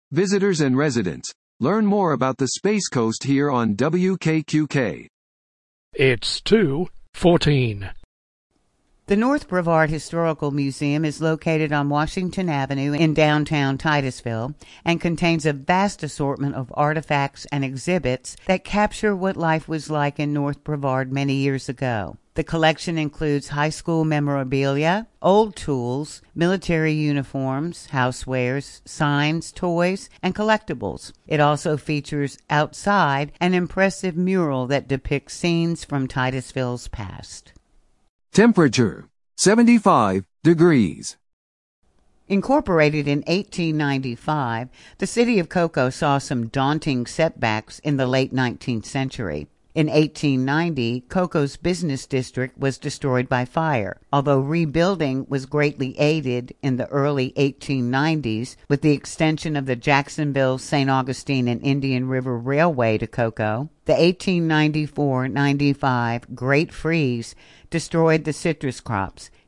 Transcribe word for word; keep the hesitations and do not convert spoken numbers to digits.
visitors and residents. Learn more about the Space Coast here on W K Q K. It's two fourteen. The North Brevard Historical Museum is located on Washington Avenue in downtown Titusville and contains a vast assortment of artifacts and exhibits that capture what life was like in North Brevard many years ago. The collection includes high school memorabilia, old tools, military uniforms, housewares, signs, toys, and collectibles. It also features outside an impressive mural that depicts scenes from Titusville's past. Temperature, seventy-five degrees. Incorporated in eighteen ninety-five, the city of Cocoa saw some daunting setbacks in the late nineteenth century. In eighteen ninety, Cocoa's business district was destroyed by fire, although rebuilding was greatly aided in the early eighteen nineties with the extension of the Jacksonville, Saint Augustine, and Indian River Railway to Cocoa. The eighteen ninety-four ninety-five Great Freeze destroyed the citrus crops,